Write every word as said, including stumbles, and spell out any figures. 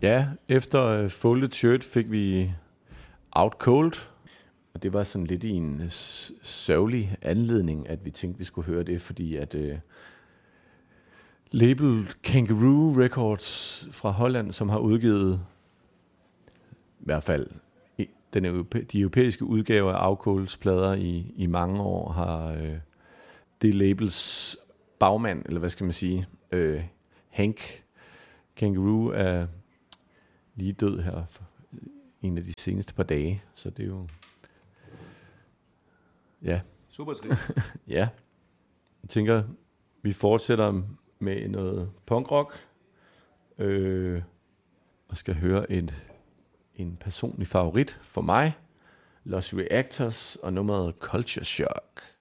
Ja, efter uh, Folded Shirt fik vi Out Cold, og det var sådan lidt i en uh, sørgelig anledning, at vi tænkte, vi skulle høre det, fordi at uh, label Kangaroo Records fra Holland, som har udgivet i hvert fald den europæ- de europæiske udgaver af Out Colds plader i, i mange år, har uh, det labels bagmand, eller hvad skal man sige, uh, Hank Kangaroo er lige død her for en af de seneste par dage, så det er jo ja. Super trist. Ja. Jeg tænker, vi fortsætter med noget punkrock, øh, og skal høre et, en personlig favorit for mig, Los Reactors og nummeret Culture Shock.